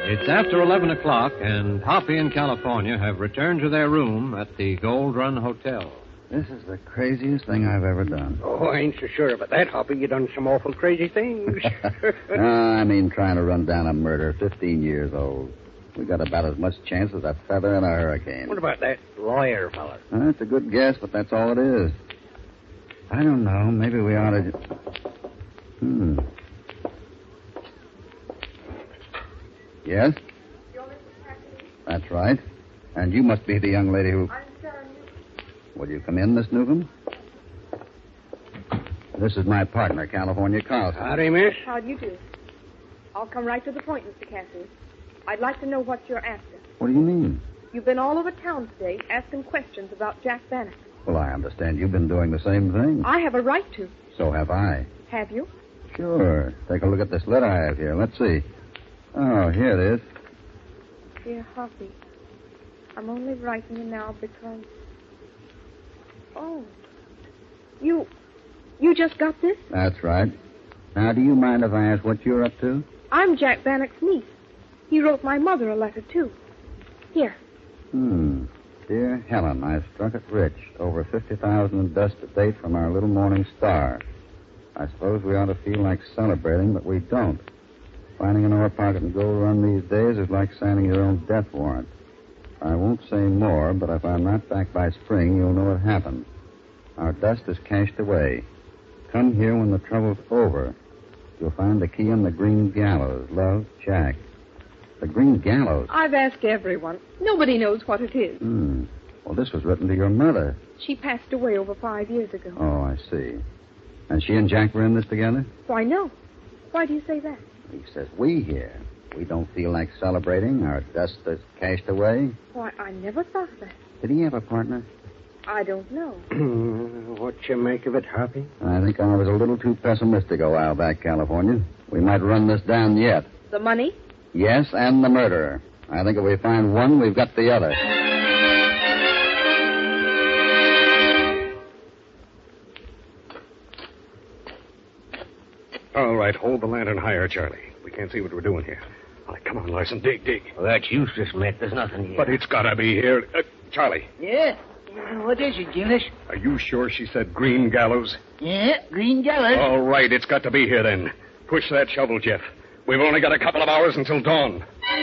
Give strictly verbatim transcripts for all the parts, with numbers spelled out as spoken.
It's after eleven o'clock, and Hoppy and California have returned to their room at the Gold Run Hotel. This is the craziest thing I've ever done. Oh, I ain't so sure about that, Hoppy. You done some awful crazy things. No, I mean trying to run down a murder, fifteen years old. We got about as much chance as a feather in a hurricane. What about that lawyer fella? Well, that's a good guess, but that's all it is. I don't know. Maybe we ought to... Hmm. Yes? That's right. And you must be the young lady who... I'm Sarah Newcomb. Will you come in, Miss Newcomb? This is my partner, California Carlson. Howdy, miss. How do you do? I'll come right to the point, Mister Cassidy. I'd like to know what you're after. What do you mean? You've been all over town today asking questions about Jack Bannock. Well, I understand you've been doing the same thing. I have a right to. So have I. Have you? Sure. Take a look at this letter I have here. Let's see. Oh, here it is. Dear Hoppy, I'm only writing you now because... Oh. You... You just got this? That's right. Now, do you mind if I ask what you're up to? I'm Jack Bannock's niece. He wrote my mother a letter, too. Here. Hmm. Dear Helen, I struck it rich. Over fifty thousand in dust to date from our little morning star. I suppose we ought to feel like celebrating, but we don't. Finding an ore pocket in Gold Run these days is like signing your own death warrant. I won't say more, but if I'm not back by spring, you'll know what happened. Our dust is cached away. Come here when the trouble's over. You'll find the key in the Green Gallows. Love, Jack. The Green Gallows? I've asked everyone. Nobody knows what it is. Hmm. Well, this was written to your mother. She passed away over five years ago. Oh, I see. And she and Jack were in this together? Why, no. Why do you say that? He says we here. We don't feel like celebrating. Our dust is cached away. Why, I never thought of that. Did he have a partner? I don't know. What you make of it, Hoppy? I think I was a little too pessimistic a while back, California. We might run this down yet. The money? Yes, and the murderer. I think if we find one, we've got the other. All right, hold the lantern higher, Charlie. We can't see what we're doing here. All right, come on, Larson, dig, dig. Well, that's useless, Mick. There's nothing here. But it's gotta be here. Uh, Charlie, Yeah? Uh, What is it, Gillis? are you sure she said Green Gallows? Yeah, Green Gallows. All right, it's got to be here then. Push that shovel, Jeff. We've only got a couple of hours until dawn.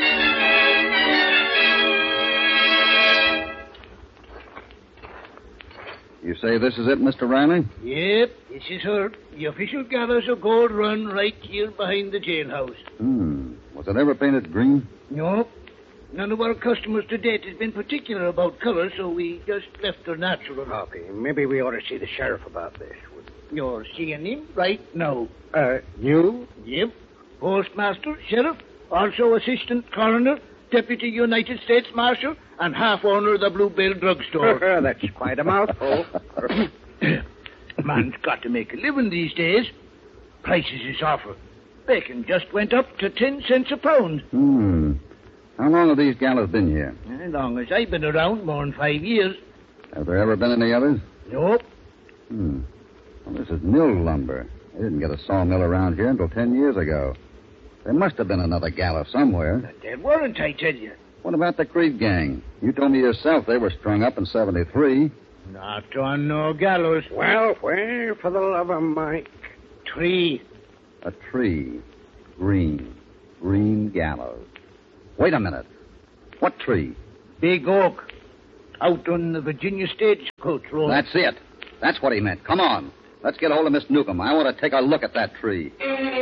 You say this is it, Mister Riley? Yep, this is her. The official gallows of Gold Run right here behind the jailhouse. Hmm. Was it ever painted green? No, none of our customers to date has been particular about color, so we just left her natural. Hoppy, maybe we ought to see the sheriff about this. You're seeing him right now. Uh, you? Yep. Postmaster, sheriff, also assistant coroner, deputy United States marshal, and half owner of the Bluebell drugstore. That's quite a mouthful. Man's got to make a living these days. Prices is awful. Bacon just went up to ten cents a pound. Hmm. How long have these gallows been here? As long as I've been around, more than five years. Have there ever been any others? Nope. Hmm. Well, this is mill lumber. They didn't get a sawmill around here until ten years ago. There must have been another gallows somewhere. There weren't, I tell you. What about the Creed gang? You told me yourself they were strung up in seventy-three. Not on no gallows. Well, where, for the love of Mike? Tree. A tree. Green. Green gallows. Wait a minute. What tree? Big oak. Out on the Virginia Stagecoach Road. That's it. That's what he meant. Come on. Let's get hold of Miss Newcomb. I want to take a look at that tree.